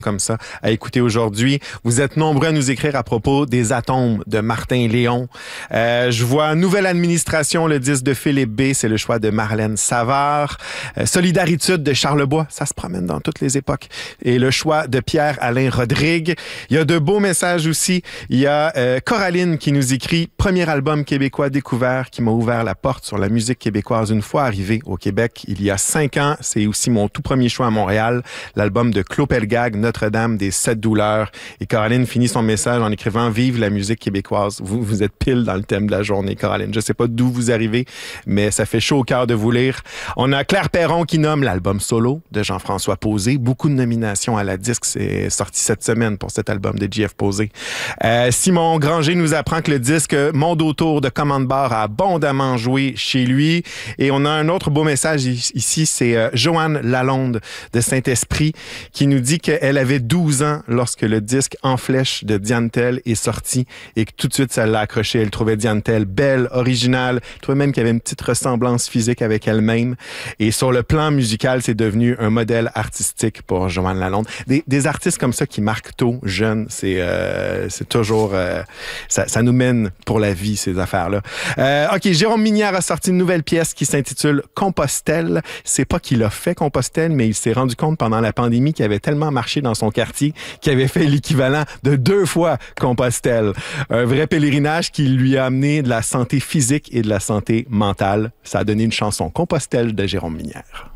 comme ça à écouter aujourd'hui. Vous êtes nombreux à nous écrire à propos des Atomes de Martin Léon. Je vois Nouvelle Administration, le disque de Philippe B, c'est le choix de Marlène Savard. Solidaritude de Charlebois, ça se promène dans toutes les époques. Et le choix de Pierre-Alain Rodrigue. Il y a de beaux messages aussi. Il y a Coraline qui nous écrit « Premier album québécois découvert qui m'a ouvert la porte sur la musique québécoise une fois arrivé au Québec il y a 5 ans. C'est aussi mon tout premier choix à Montréal, l'album de Claude Pelgag, Notre-Dame des 7 douleurs. » Et Coraline finit son message en écrivant « Vive la musique québécoise ». Vous êtes pile dans le thème de la journée, Coraline. Je sais pas d'où vous arrivez, mais ça fait chaud au cœur de vous lire. On a Claire Perron qui nomme l'album solo de Jean-François Posé. Beaucoup de nominations à la disque. C'est sorti cette semaine pour cet album de JF Posé. Simon Granger nous apprend que le disque Monde autour de Commande Bar a abondamment joué chez lui. Et on a un autre beau message ici, c'est Joanne Lalonde de Saint-Esprit qui nous dit qu'elle avait 12 ans lorsque le disque En flèche de Diane Tell est sorti et que tout de suite ça l'a accroché. Elle trouvait Diane Tell belle, originale. Elle trouvait même qu'il y avait une petite ressemblance physique avec elle-même. Et sur le plan musical, c'est devenu un modèle artistique pour Joanne Lalonde. Des artistes comme ça qui marquent tôt, jeunes, c'est toujours... ça nous mène pour la vie, ces affaires-là. OK, Jérôme Minière a sorti une nouvelle pièce qui s'intitule Compostelle. C'est pas qu'il a fait Compostelle, mais il s'est rendu compte pendant la pandémie qu'il avait tellement marché dans son quartier qu'il avait fait l'équivalent de 2 fois Compostelle. Un vrai pèlerinage qui lui a amené de la santé physique et de la santé mentale. Ça a donné une chanson Compostelle de Jérôme Minière.